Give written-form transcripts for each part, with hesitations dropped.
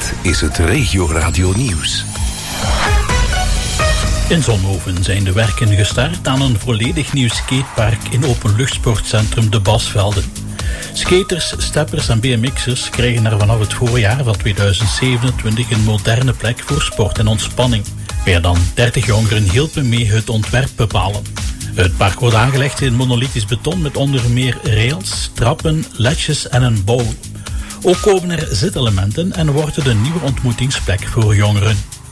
Dit is het Regio Radio Nieuws. In Zonhoven zijn de werken gestart aan een volledig nieuw skatepark in openluchtsportcentrum De Basvelden. Skaters, steppers en BMX'ers krijgen er vanaf het voorjaar van 2027 een moderne plek voor sport en ontspanning. Meer dan 30 jongeren hielpen mee het ontwerp bepalen. Het park wordt aangelegd in monolithisch beton met onder meer rails, trappen, ledges en een bowl. Ook komen er zitelementen en wordt het een nieuwe ontmoetingsplek voor jongeren.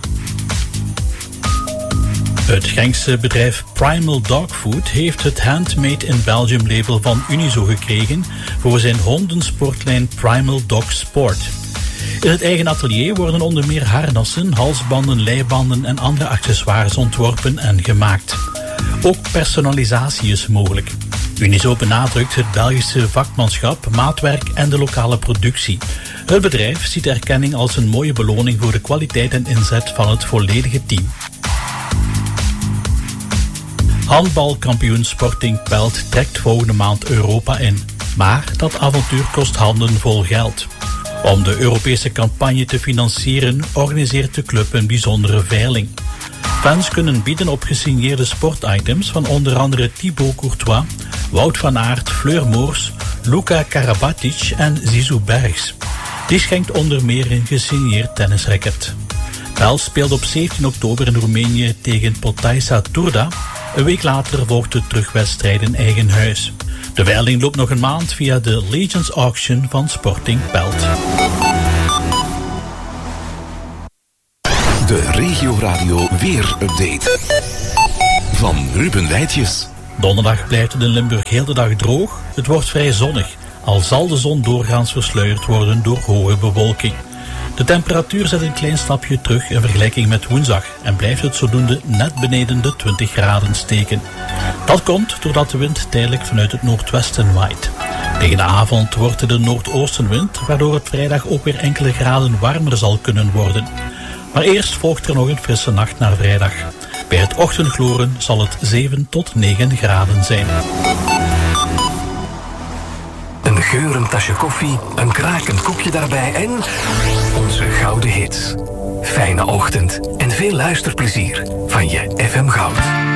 Het Genkse bedrijf Primal Dog Food heeft het Handmade in Belgium label van Unizo gekregen voor zijn hondensportlijn Primal Dog Sport. In het eigen atelier worden onder meer harnassen, halsbanden, leibanden en andere accessoires ontworpen en gemaakt. Ook personalisatie is mogelijk. Unizo benadrukt het Belgische vakmanschap, maatwerk en de lokale productie. Het bedrijf ziet erkenning als een mooie beloning voor de kwaliteit en inzet van het volledige team. Handbalkampioen Sporting Pelt trekt volgende maand Europa in. Maar dat avontuur kost handen vol geld. Om de Europese campagne te financieren organiseert de club een bijzondere veiling. Fans kunnen bieden op gesigneerde sportitems van onder andere Thibaut Courtois, Wout van Aert, Fleur Moors, Luka Karabatic en Zizou Bergs. Die schenkt onder meer een gesigneerd tennisracket. Pelt speelde op 17 oktober in Roemenië tegen Potaisa Turda. Een week later volgt de terugwedstrijd in eigen huis. De veiling loopt nog een maand via de Legends Auction van Sporting Pelt. De Regio Radio Weer-update van Ruben Wijtjes. Donderdag blijft het in Limburg heel de dag droog. Het wordt vrij zonnig, al zal de zon doorgaans versluierd worden door hoge bewolking. De temperatuur zet een klein stapje terug in vergelijking met woensdag en blijft het zodoende net beneden de 20 graden steken. Dat komt doordat de wind tijdelijk vanuit het noordwesten waait. Tegen de avond wordt het een noordoostenwind, waardoor het vrijdag ook weer enkele graden warmer zal kunnen worden. Maar eerst volgt er nog een frisse nacht naar vrijdag. Bij het ochtendgloren zal het 7 tot 9 graden zijn. Een geurend tasje koffie, een krakend koekje daarbij en onze gouden hits. Fijne ochtend en veel luisterplezier van je FM Goud.